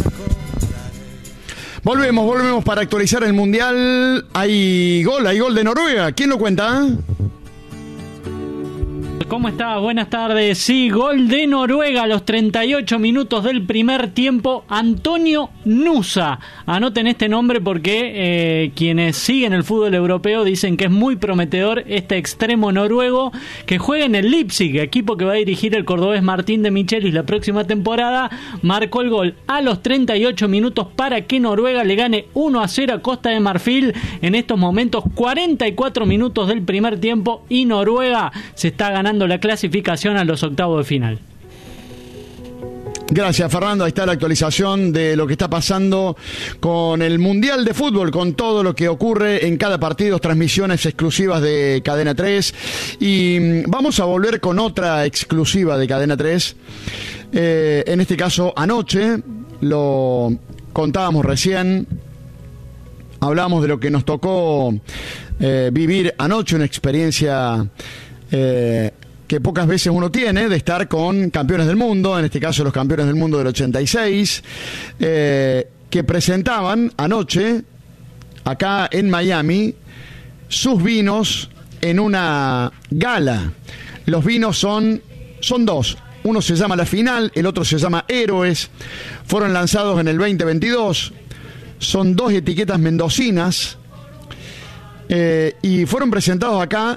Volvemos para actualizar el Mundial. Hay gol de Noruega. ¿Quién lo cuenta? ¿Cómo está? Buenas tardes. Sí, gol de Noruega a los 38 minutos del primer tiempo. Antonio Nusa. Anoten este nombre porque quienes siguen el fútbol europeo dicen que es muy prometedor este extremo noruego que juega en el Leipzig, equipo que va a dirigir el cordobés Martín de Michelis la próxima temporada. Marcó el gol a los 38 minutos para que Noruega le gane 1-0 a Costa de Marfil. En estos momentos 44 minutos del primer tiempo y Noruega se está ganando la clasificación a los octavos de final. Gracias, Fernando. Ahí está la actualización de lo que está pasando con el Mundial de Fútbol, con todo lo que ocurre en cada partido, transmisiones exclusivas de Cadena 3. Y vamos a volver con otra exclusiva de Cadena 3. En este caso, anoche, lo contábamos recién, hablábamos de lo que nos tocó vivir anoche, una experiencia que pocas veces uno tiene, de estar con campeones del mundo, en este caso los campeones del mundo del 86, que presentaban anoche, acá en Miami, sus vinos en una gala. Los vinos son dos. Uno se llama La Final, el otro se llama Héroes. Fueron lanzados en el 2022. Son dos etiquetas mendocinas. Y fueron presentados acá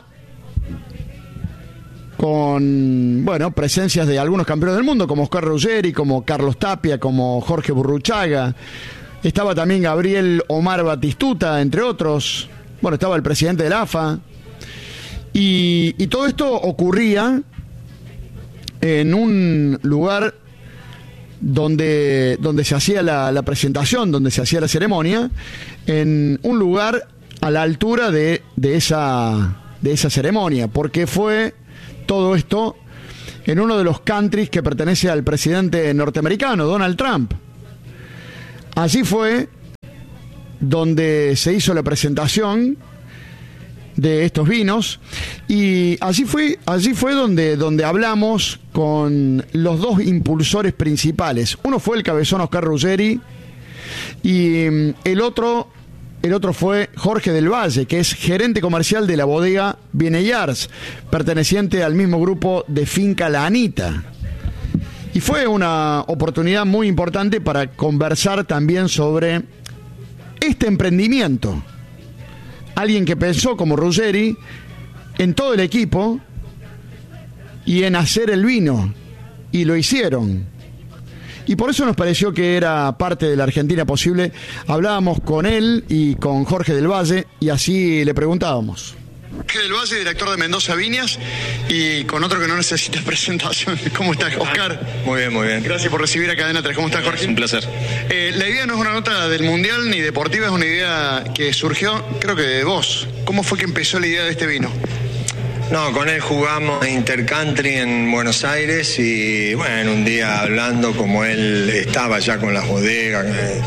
con, presencias de algunos campeones del mundo, como Oscar Ruggeri, como Carlos Tapia, como Jorge Burruchaga. Estaba también Gabriel Omar Batistuta, entre otros. Estaba el presidente de la AFA. Y todo esto ocurría en un lugar donde se hacía la presentación, donde se hacía la ceremonia, en un lugar a la altura de esa ceremonia, porque fue todo esto en uno de los countries que pertenece al presidente norteamericano, Donald Trump. Allí fue donde se hizo la presentación de estos vinos, y allí fue donde hablamos con los dos impulsores principales. Uno fue el cabezón Oscar Ruggeri y el otro fue Jorge del Valle, que es gerente comercial de la bodega Bieneyars, perteneciente al mismo grupo de Finca La Anita. Y fue una oportunidad muy importante para conversar también sobre este emprendimiento. Alguien que pensó, como Ruggeri, en todo el equipo y en hacer el vino, y lo hicieron. Y por eso nos pareció que era parte de la Argentina posible. Hablábamos con él y con Jorge del Valle, y así le preguntábamos. Jorge del Valle, director de Mendoza Viñas, y con otro que no necesita presentación. ¿Cómo estás, Oscar? Muy bien. Gracias por recibir a Cadena 3. ¿Cómo estás, Jorge? Es un placer. La idea no es una nota del Mundial ni deportiva, es una idea que surgió, creo que de vos. ¿Cómo fue que empezó la idea de este vino? No, con él jugamos Intercountry en Buenos Aires y un día hablando, como él estaba ya con las bodegas,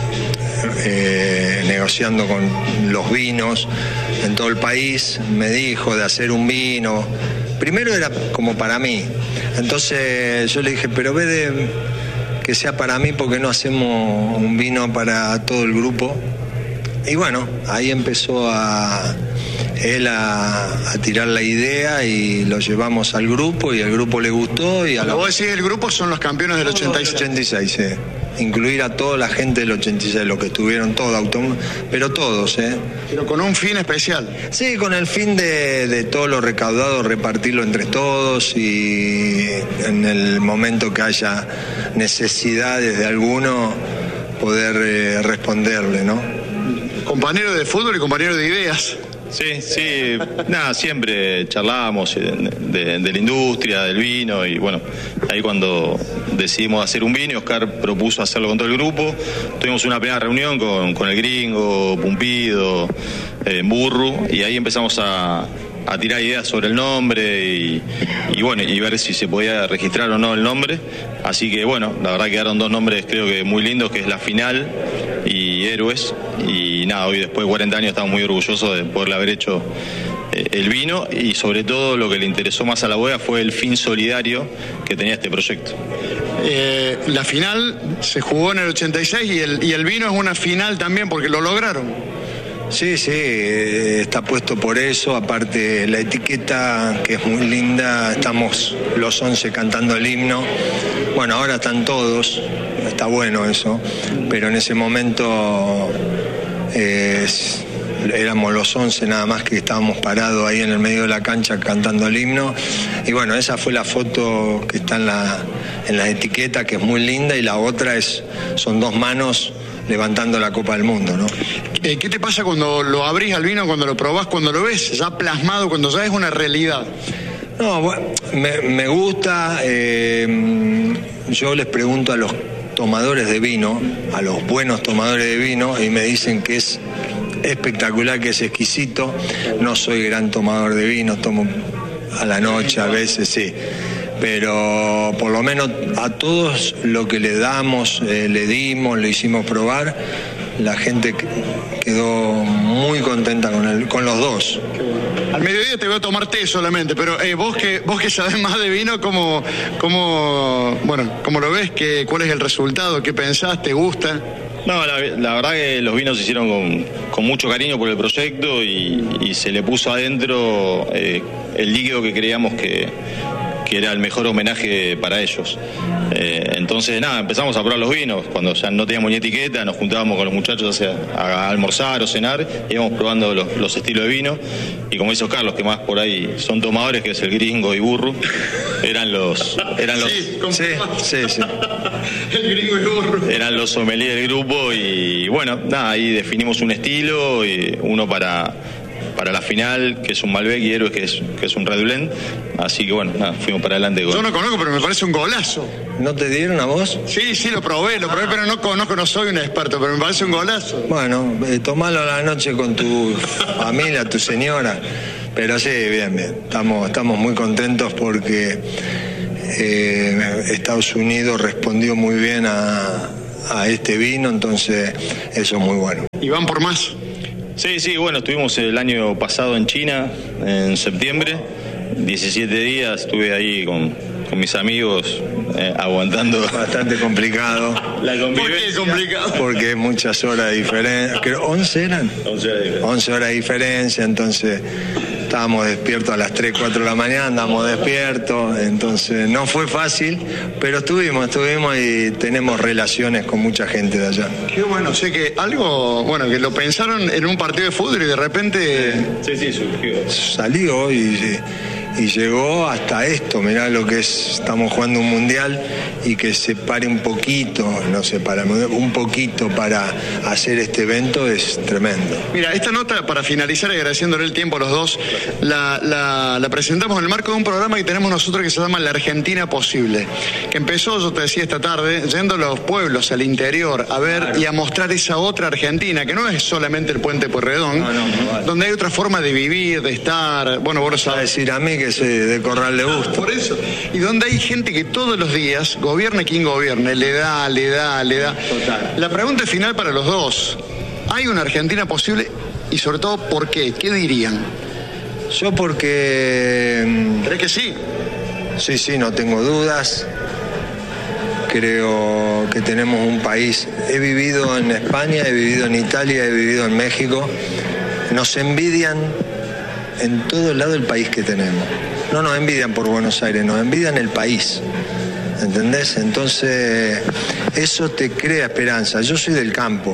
negociando con los vinos en todo el país, me dijo de hacer un vino. Primero era como para mí, entonces yo le dije, pero ve de que sea para mí, ¿por qué no hacemos un vino para todo el grupo? Y ahí empezó él a tirar la idea y lo llevamos al grupo y al grupo le gustó. Y Cuando vos decís el grupo, son los campeones del 86. 86, sí. Incluir a toda la gente del 86, los que estuvieron todos, pero todos, Pero con un fin especial. Sí, con el fin de todo lo recaudado repartirlo entre todos, y en el momento que haya necesidades de alguno poder responderle, ¿no? Compañero de fútbol y compañero de ideas. Sí, nada, siempre charlábamos de la industria, del vino, y bueno, ahí cuando decidimos hacer un vino, Oscar propuso hacerlo con todo el grupo. Tuvimos una primera reunión con el Gringo, Pumpido, Burru, y ahí empezamos a tirar ideas sobre el nombre y bueno, y ver si se podía registrar o no el nombre. Así que bueno, la verdad quedaron dos nombres creo que muy lindos, que es La Final y Héroes. Y nada, hoy después de 40 años estamos muy orgullosos de poderle haber hecho el vino, y sobre todo lo que le interesó más a la bodega fue el fin solidario que tenía este proyecto. La final se jugó en el 86 y el vino es una final también porque lo lograron. Sí, está puesto por eso, aparte la etiqueta que es muy linda, estamos los 11 cantando el himno, bueno, ahora están todos, está bueno eso, pero en ese momento éramos los 11 nada más que estábamos parados ahí en el medio de la cancha cantando el himno, y bueno, esa fue la foto que está en la etiqueta, que es muy linda, y la otra son dos manos levantando la Copa del Mundo, ¿no? ¿Qué te pasa cuando lo abrís al vino, cuando lo probás, cuando lo ves ya plasmado, cuando ya es una realidad? No, bueno, me gusta. Yo les pregunto a los tomadores de vino, a los buenos tomadores de vino, y me dicen que es espectacular, que es exquisito. No soy gran tomador de vino, tomo a la noche a veces, sí. Pero por lo menos a todos lo que le damos, le hicimos probar, la gente quedó muy contenta con los dos. Al mediodía te veo tomar té solamente, pero vos que sabés más de vino, ¿cómo lo ves? ¿Cuál es el resultado? ¿Qué pensás? ¿Te gusta? No, la verdad que los vinos se hicieron con mucho cariño por el proyecto y se le puso adentro el líquido que creíamos que era el mejor homenaje para ellos. Entonces, empezamos a probar los vinos. Cuando ya no teníamos ni etiqueta, nos juntábamos con los muchachos a almorzar o cenar, íbamos probando los estilos de vino. Y como dice Carlos, que más por ahí son tomadores, que es el gringo y burro, eran los Sí. El gringo y burro. Eran los sommeliers del grupo, y bueno, ahí definimos un estilo, y uno para la final, que es un Malbec, y Héroes, que es un Red Blend. Así que bueno, fuimos para adelante. Yo no conozco, pero me parece un golazo. ¿No te dieron a vos? Sí, lo probé, pero no conozco, no soy un experto, pero me parece un golazo. Bueno, tomalo a la noche con tu familia, tu señora. Pero sí, bien. Estamos muy contentos porque Estados Unidos respondió muy bien a este vino, entonces eso es muy bueno. ¿Y van por más? Sí, bueno, estuvimos el año pasado en China, en septiembre, 17 días, estuve ahí con mis amigos aguantando. Bastante complicado. La convivencia. ¿Por qué complicado? Porque muchas horas de diferencia. Creo, ¿11 eran? 11 horas de diferencia, entonces estábamos despiertos a las 3, 4 de la mañana, andamos despiertos, entonces no fue fácil, pero estuvimos y tenemos relaciones con mucha gente de allá. Qué bueno, sé que algo, que lo pensaron en un partido de fútbol y de repente... Sí, surgió. Salió y llegó hasta esto, mirá lo que es, estamos jugando un mundial y que se pare un poquito, un poquito para hacer este evento es tremendo. Mira, esta nota, para finalizar, agradeciéndole el tiempo a los dos, la presentamos en el marco de un programa que tenemos nosotros que se llama La Argentina Posible, que empezó, yo te decía esta tarde, yendo a los pueblos, al interior, a ver y a mostrar esa otra Argentina, que no es solamente el Puente Pueyrredón, donde hay otra forma de vivir, de estar, vos lo sabés. A decir a mí que soy de Corral de Gusto. Por eso. Y donde hay gente que todos los días, gobierne quien gobierne, le da. Total. La pregunta es final para los dos. ¿Hay una Argentina posible? Y sobre todo, ¿por qué? ¿Qué dirían? Yo porque... ¿Crees que sí? Sí, no tengo dudas. Creo que tenemos un país... He vivido en España, he vivido en Italia, he vivido en México. Nos envidian en todo lado el país que tenemos. No nos envidian por Buenos Aires, nos envidian el país. ¿Entendés? Entonces, eso te crea esperanza. Yo soy del campo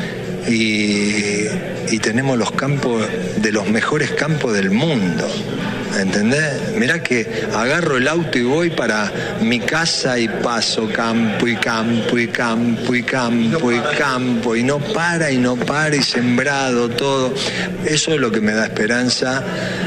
y tenemos los campos, de los mejores campos del mundo. ¿Entendés? Mirá que agarro el auto y voy para mi casa y paso campo y campo y campo y campo y campo y no para y sembrado todo. Eso es lo que me da esperanza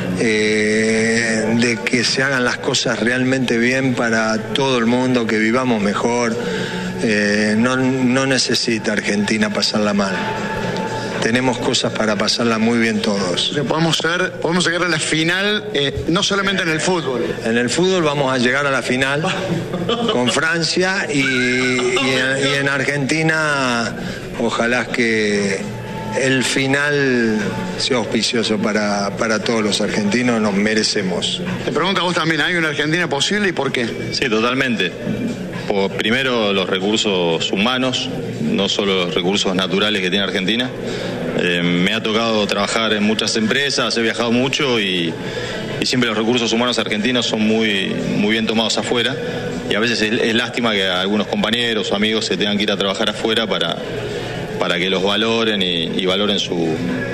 de que se hagan las cosas realmente bien para todo el mundo, que vivamos mejor. No necesita Argentina pasarla mal. Tenemos cosas para pasarla muy bien todos. Podemos llegar a la final, no solamente en el fútbol. En el fútbol vamos a llegar a la final con Francia y en Argentina ojalá que el final sea auspicioso para todos los argentinos, nos merecemos. Te pregunto a vos también, ¿hay una Argentina posible y por qué? Sí, totalmente. Primero los recursos humanos, no solo los recursos naturales que tiene Argentina. Me ha tocado trabajar en muchas empresas, he viajado mucho y siempre los recursos humanos argentinos son muy bien tomados afuera, y a veces es lástima que algunos compañeros o amigos se tengan que ir a trabajar afuera para que los valoren y valoren su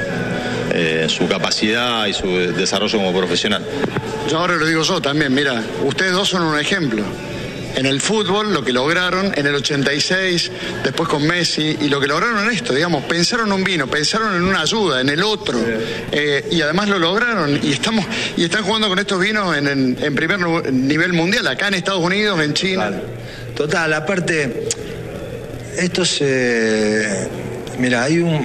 capacidad y su desarrollo como profesional. Yo ahora lo digo yo también, mira, ustedes dos son un ejemplo. En el fútbol, lo que lograron en el 86, después con Messi, y lo que lograron en esto, digamos, pensaron un vino, pensaron en una ayuda, en el otro, y además lo lograron, y están jugando con estos vinos en primer nivel mundial, acá en Estados Unidos, en China. Total, aparte, esto mira,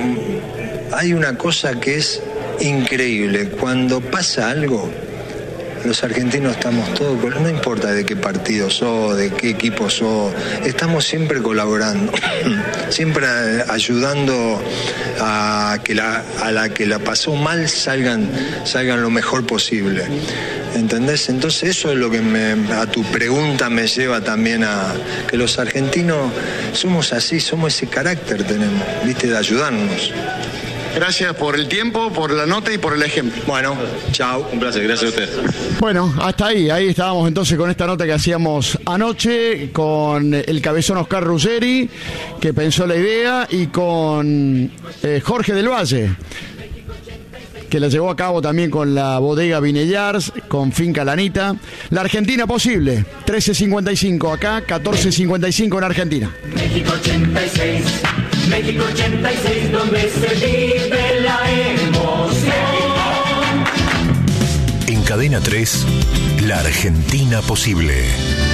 hay una cosa que es increíble, cuando pasa algo, los argentinos estamos todos, no importa de qué partido sos, de qué equipo sos, estamos siempre colaborando, siempre ayudando a la que la pasó mal salgan lo mejor posible. ¿Entendés? Entonces eso es lo que a tu pregunta me lleva también a que los argentinos somos así, somos ese carácter tenemos, ¿viste? De ayudarnos. Gracias por el tiempo, por la nota y por el ejemplo. Bueno, chao. Un placer, gracias a usted. Bueno, hasta ahí estábamos entonces con esta nota que hacíamos anoche con el cabezón Oscar Ruggeri, que pensó la idea, y con Jorge del Valle, que la llevó a cabo también con la bodega Vinellars, con Finca Lanita. La Argentina posible, 13.55 acá, 14.55 en Argentina. México 86, México 86, donde se vive la emoción. En Cadena 3, la Argentina posible.